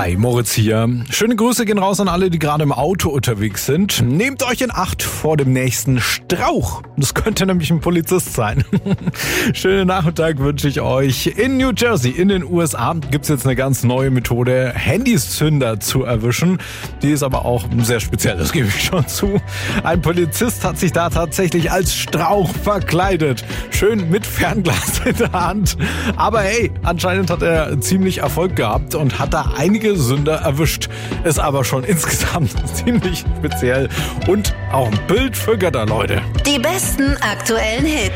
Hi, Moritz hier. Schöne Grüße gehen raus an alle, die gerade im Auto unterwegs sind. Nehmt euch in Acht vor dem nächsten Strauch. Das könnte nämlich ein Polizist sein. Schönen Nachmittag wünsche ich euch. In New Jersey, in den USA, gibt's jetzt eine ganz neue Methode, Handyzünder zu erwischen. Die ist aber auch sehr speziell, das gebe ich schon zu. Ein Polizist hat sich da tatsächlich als Strauch verkleidet. Schön mit Fernglas in der Hand. Aber hey, anscheinend hat er ziemlich Erfolg gehabt und hat da einige Sünder erwischt. Ist aber schon insgesamt ziemlich speziell und auch ein Bild für Götter, Leute. Die besten aktuellen Hits.